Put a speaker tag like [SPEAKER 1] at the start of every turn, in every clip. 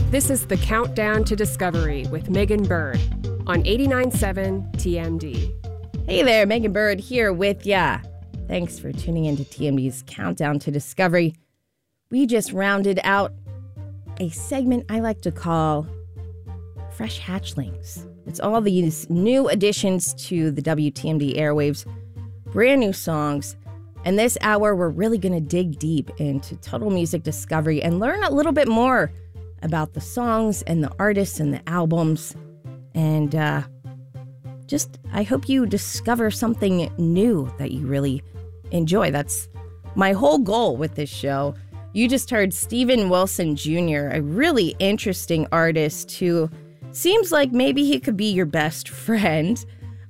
[SPEAKER 1] This is the Countdown to Discovery with Megan Bird on 89.7 TMD.
[SPEAKER 2] Hey there, Megan Bird here with ya. Thanks for tuning into TMD's Countdown to Discovery. We just rounded out a segment I like to call Fresh Hatchlings. It's all these new additions to the WTMD airwaves, brand new songs. And this hour, we're really going to dig deep into total music discovery and learn a little bit more about the songs and the artists and the albums. And I hope you discover something new that you really enjoy. That's my whole goal with this show. You just heard Steven Wilson Jr., a really interesting artist who seems like maybe he could be your best friend.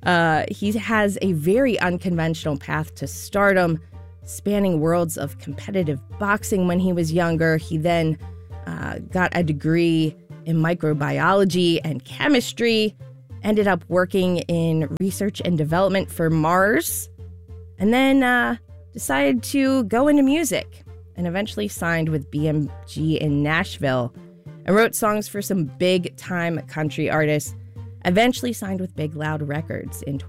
[SPEAKER 2] He has a very unconventional path to stardom, spanning worlds of competitive boxing when he was younger. He then got a degree in microbiology and chemistry, ended up working in research and development for Mars, and then decided to go into music and eventually signed with BMG in Nashville and wrote songs for some big-time country artists, eventually signed with Big Loud Records in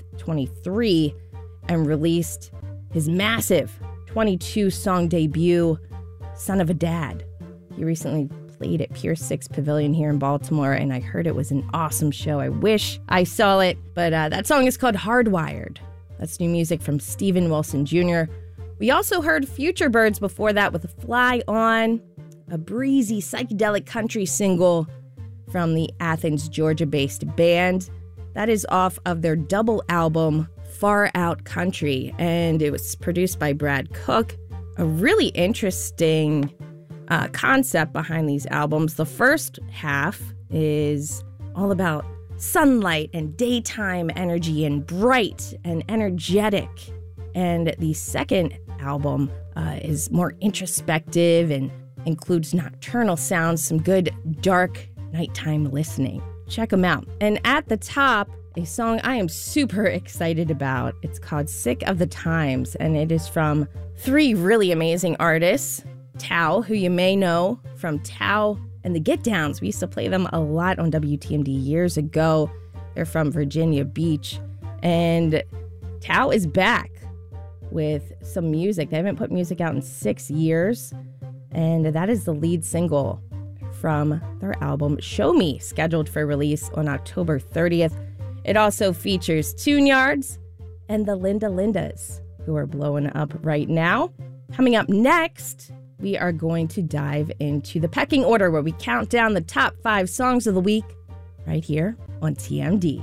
[SPEAKER 2] 2023 and released his massive 22-song debut, Son of a Dad. He recently played at Pier 6 Pavilion here in Baltimore, and I heard it was an awesome show. I wish I saw it, but that song is called Hardwired. That's new music from Steven Wilson Jr. We also heard Future Birds before that with Fly On, a breezy psychedelic country single from the Athens, Georgia-based band. That is off of their double album, Far Out Country, and it was produced by Brad Cook. A really interesting concept behind these albums. The first half is all about sunlight and daytime energy and bright and energetic. And the second album is more introspective and includes nocturnal sounds, some good dark nighttime listening. Check them out. And at the top, a song I am super excited about. It's called Sick of the Times, and it is from three really amazing artists. Tao, who you may know from Tao and the Get Downs. We used to play them a lot on WTMD years ago. They're from Virginia Beach. And Tao is back with some music. They haven't put music out in 6 years. And that is the lead single from their album Show Me, scheduled for release on October 30th. It also features Tune-Yards and the Linda Lindas, who are blowing up right now. Coming up next, we are going to dive into the pecking order where we count down the top 5 songs of the week right here on TMD.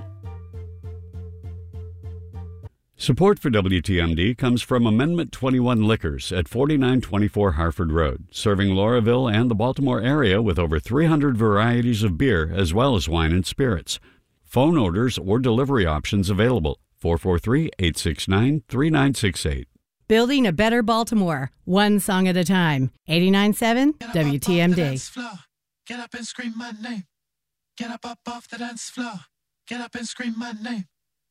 [SPEAKER 3] Support for WTMD comes from Amendment 21 Liquors at 4924 Harford Road, serving Lauraville and the Baltimore area with over 300 varieties of beer as well as wine and spirits. Phone orders or delivery options available. 443-869-3968.
[SPEAKER 4] Building a better Baltimore, one song at a time. 89.7 WTMD.
[SPEAKER 5] Get up and scream my name. Get up off the dance floor. Get up and scream my name.